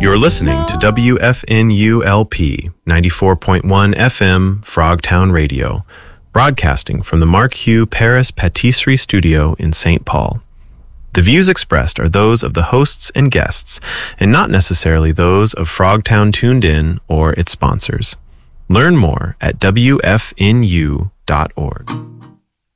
You're listening to WFNULP 94.1 FM Frogtown Radio, broadcasting from the Mark Hugh Paris Patisserie Studio in St. Paul. The views expressed are those of the hosts and guests, and not necessarily those of Frogtown Tuned In or its sponsors. Learn more at WFNU.org.